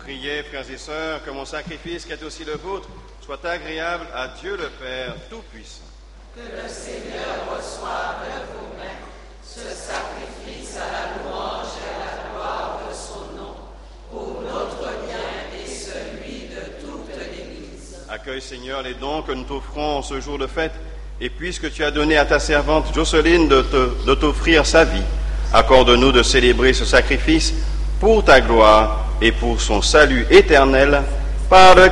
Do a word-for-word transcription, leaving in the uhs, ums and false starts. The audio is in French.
Priez, frères et sœurs, que mon sacrifice, qui est aussi le vôtre, soit agréable à Dieu le Père Tout-Puissant. Que le Seigneur reçoive de vos mains ce sacrifice à la louange et à la gloire de son nom, pour notre bien et celui de toute l'Église. Accueille, Seigneur, les dons que nous t'offrons ce jour de fête, et puisque tu as donné à ta servante Jocelyne de, te, de t'offrir sa vie, accorde-nous de célébrer ce sacrifice pour ta gloire et pour son salut éternel, par le